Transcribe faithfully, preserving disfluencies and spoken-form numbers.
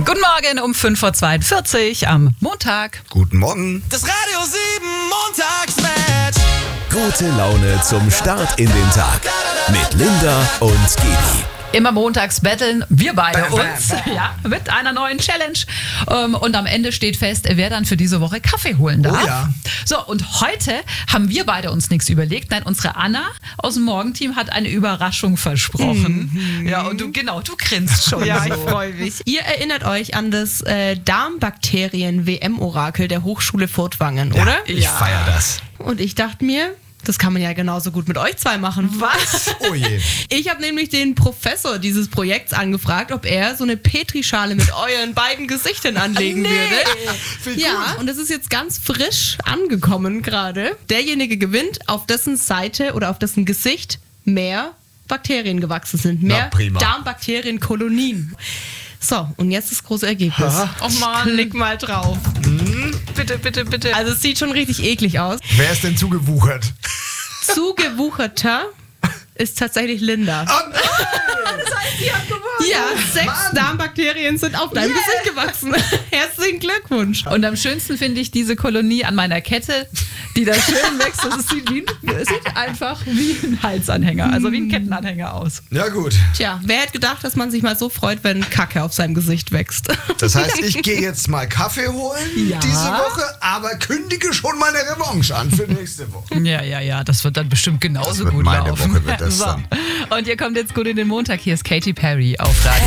Guten Morgen um fünf Uhr zweiundvierzig am Montag. Guten Morgen. Das Radio sieben Montagsmatch. Gute Laune zum Start in den Tag mit Linda und Gedi. Immer montags betteln wir beide Bam, bam, uns bam. Ja, mit einer neuen Challenge. Ähm, Und am Ende steht fest, wer dann für diese Woche Kaffee holen darf. Oh ja. So, und heute haben wir beide uns nichts überlegt. Nein, unsere Anna aus dem Morgenteam hat eine Überraschung versprochen. Mhm. Ja, und du, genau, du grinst schon. Ja, so. ich freue mich. Ihr erinnert euch an das äh, Darmbakterien-W M-Orakel der Hochschule Furtwangen, oder? Ich feier das. Und ich dachte mir, das kann man ja genauso gut mit euch zwei machen. Was? Oh je. Ich habe nämlich den Professor dieses Projekts angefragt, ob er so eine Petrischale mit euren beiden Gesichtern anlegen würde. Ja, und das ist jetzt ganz frisch angekommen gerade. Derjenige gewinnt, auf dessen Seite oder auf dessen Gesicht mehr Bakterien gewachsen sind. Mehr Na, prima. Darmbakterienkolonien. So, und jetzt das große Ergebnis. Oh Mann. Klick mal drauf. Bitte, bitte, bitte. Also es sieht schon richtig eklig aus. Wer ist denn zugewuchert? Zugewucherter ist tatsächlich Linda. Oh nein! das heißt, die hat gewonnen. Ja, sechs Mann. Darmbakterien sind auf deinem Gesicht gewachsen. Herzlichen Glückwunsch. Und am schönsten finde ich diese Kolonie an meiner Kette, die da schön wächst. Das sieht, wie ein, es sieht einfach wie ein Halsanhänger, also wie ein Kettenanhänger aus. Ja gut. Tja, wer hätte gedacht, dass man sich mal so freut, wenn Kacke auf seinem Gesicht wächst? Das heißt, ich gehe jetzt mal Kaffee holen Ja. diese Woche, aber kündige schon meine Revanche an für nächste Woche. Ja, ja, ja, das wird dann bestimmt genauso Das wird gut meine laufen. Woche, wird das so. dann. Und ihr kommt jetzt gut in den Montag. Hier ist Katy Perry auf Radio.